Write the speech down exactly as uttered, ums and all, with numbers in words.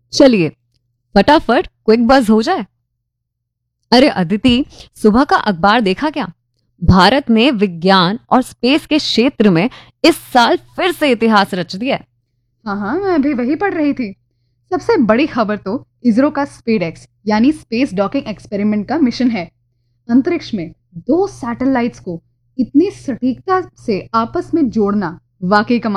चलिए फटाफट क्विक बज हो जाए। अरे अदिति, सुबह का अखबार देखा क्या? भारत ने विज्ञान और स्पेस के क्षेत्र में इस साल फिर से इतिहास रच दिया है। हाँ हाँ, मैं अभी वही पढ़ रही थी। सबसे बड़ी खबर तो इसरो का स्पेड एक्स यानी स्पेस डॉकिंग एक्सपेरिमेंट का मिशन है। अंतरिक्ष में दो सैटेलाइट्स को इतनी सटीकता से आपस में जोड़ना वाकई कमाल